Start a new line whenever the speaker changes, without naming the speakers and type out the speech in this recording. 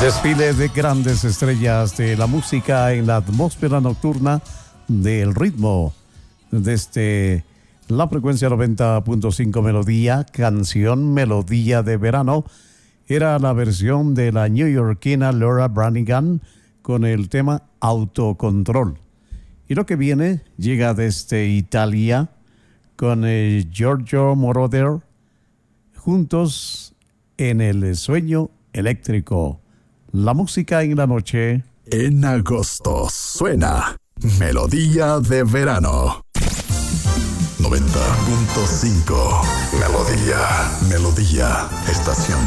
Desfile de grandes estrellas de la música en la atmósfera nocturna del ritmo. Desde la frecuencia 90.5 Melodía, canción Melodía de Verano, era la versión de la neoyorquina Laura Branigan con el tema Autocontrol. Y lo que viene llega desde Italia con Giorgio Moroder, juntos en el sueño eléctrico. La música en la noche.
En agosto suena Melodía de Verano. 90.5 Melodía, estación